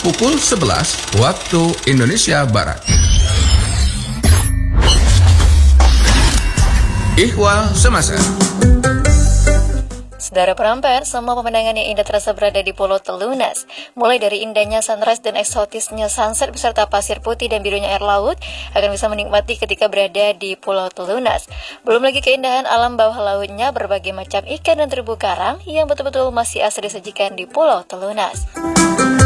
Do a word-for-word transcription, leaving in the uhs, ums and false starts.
pukul sebelas waktu Indonesia Barat. Ihwal Semasa. Saudara Perampar, semua pemandangan yang indah terasa berada di Pulau Telunas. Mulai dari indahnya sunrise dan eksotisnya sunset beserta pasir putih dan birunya air laut, akan bisa menikmati ketika berada di Pulau Telunas. Belum lagi keindahan alam bawah lautnya, berbagai macam ikan dan terumbu karang yang betul-betul masih asli disajikan di Pulau Telunas.